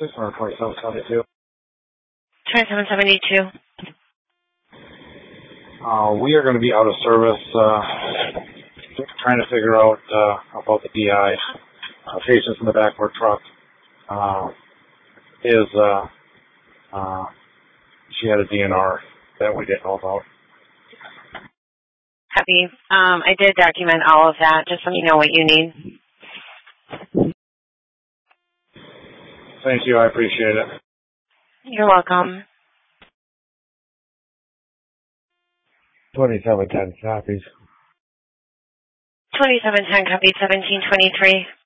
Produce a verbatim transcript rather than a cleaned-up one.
six hundred twenty-seven seventy-two. twenty-seven seventy-two. Uh, we are going to be out of service, uh, trying to figure out, uh, about the D I. Uh, patients in the back of our truck, uh, is, uh, uh, she had a D N R that we didn't know about. Copy. Um, I did document all of that. Just let me know what you need. Thank you. I appreciate it. You're welcome. twenty-seven ten copies. twenty-seven ten, copy seventeen twenty-three.